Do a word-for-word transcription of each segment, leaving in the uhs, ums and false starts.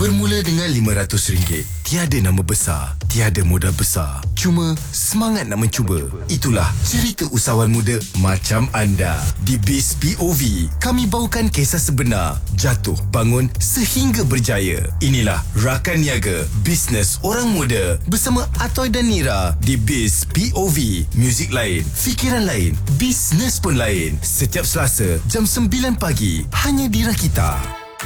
Bermula dengan lima ratus ringgit. Tiada nama besar, tiada modal besar. Cuma semangat nak mencuba. Itulah cerita usahawan muda macam anda. Di Biz P O V, kami bawakan kisah sebenar, jatuh bangun sehingga berjaya. Inilah Rakan Niaga, bisnes orang muda bersama Atoy dan Nira di Biz P O V. Muzik lain, fikiran lain, bisnes pun lain. Setiap Selasa jam sembilan pagi hanya di Rakita.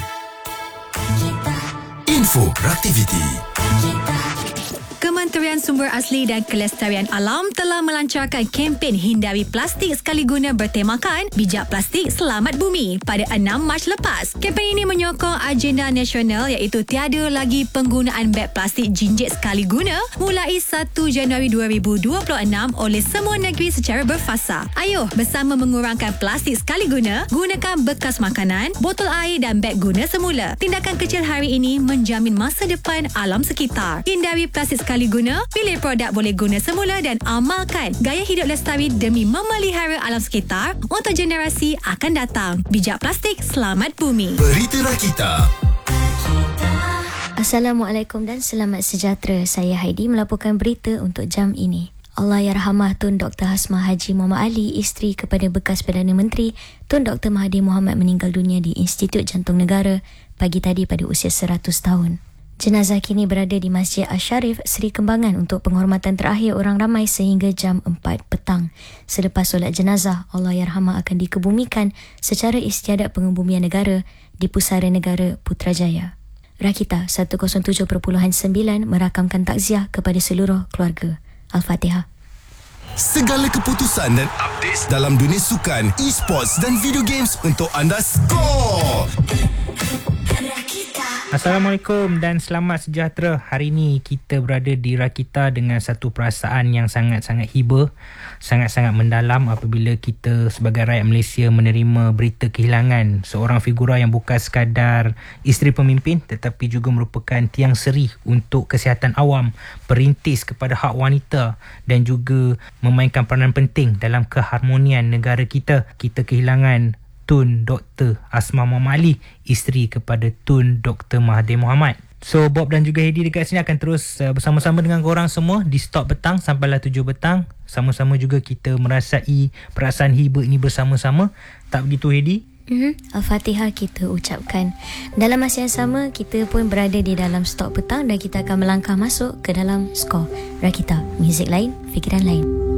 Info Raktiviti. Kementerian Sumber Asli dan Kelestarian Alam telah melancarkan kempen hindari plastik sekali guna bertemakan Bijak Plastik Selamat Bumi pada enam Mac lepas. Kempen ini menyokong agenda nasional iaitu tiada lagi penggunaan beg plastik jinjit sekali guna mulai satu Januari dua ribu dua puluh enam oleh semua negeri secara berfasa. Ayuh bersama mengurangkan plastik sekali guna, gunakan bekas makanan, botol air dan beg guna semula. Tindakan kecil hari ini menjamin masa depan alam sekitar. Hindari plastik sekali guna, pilih produk boleh guna semula dan amalkan gaya hidup lestari demi memelihara alam sekitar untuk generasi akan datang. Bijak Plastik Selamat Bumi. Berita Rakita. Assalamualaikum dan selamat sejahtera. Saya Heidi melaporkan berita untuk jam ini. Allahyarhamah Tun Doktor Hasmah Haji Muhammad Ali, isteri kepada bekas Perdana Menteri Tun Doktor Mahathir Mohamad meninggal dunia di Institut Jantung Negara pagi tadi pada usia seratus tahun. Jenazah kini berada di Masjid Asy-Syarif Seri Kembangan untuk penghormatan terakhir orang ramai sehingga jam empat petang. Selepas solat jenazah, Allahyarhamah akan dikebumikan secara istiadat pengebumian negara di Pusara Negara Putrajaya. Rakita seratus tujuh perpuluhan sembilan merakamkan takziah kepada seluruh keluarga. Al-Fatihah. Segala keputusan dan updates dalam dunia sukan, e-sports dan video games untuk anda skor. Assalamualaikum dan selamat sejahtera. Hari ini kita berada di Rakita dengan satu perasaan yang sangat-sangat hibur, sangat-sangat mendalam apabila kita sebagai rakyat Malaysia menerima berita kehilangan seorang figura yang bukan sekadar isteri pemimpin tetapi juga merupakan tiang seri untuk kesihatan awam, perintis kepada hak wanita dan juga memainkan peranan penting dalam keharmonian negara kita. Kita kehilangan Tun Doktor Hasmah Muhammad Ali, isteri kepada Tun Doktor Mahathir Mohamad. So Bob dan juga Hedi dekat sini akan terus uh, bersama-sama dengan korang semua di Stop Petang sampailah tujuh petang. Sama-sama juga kita merasai perasaan hibur ini bersama-sama. Tak begitu Hedi? Mm-hmm. Al-Fatihah kita ucapkan. Dalam masa yang sama, kita pun berada di dalam Stop Petang dan kita akan melangkah masuk ke dalam skor Rakita. Muzik lain, fikiran lain.